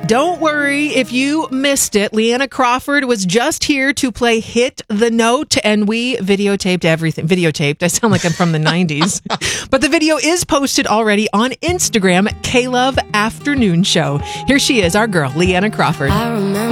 Don't worry if you missed it. Leanna Crawford was just here to play Hit the Note, and we videotaped everything. Videotaped. I sound like I'm from the 90s. But the video is posted already on Instagram, K-Love Afternoon Show. Here she is, our girl, Leanna Crawford. I remember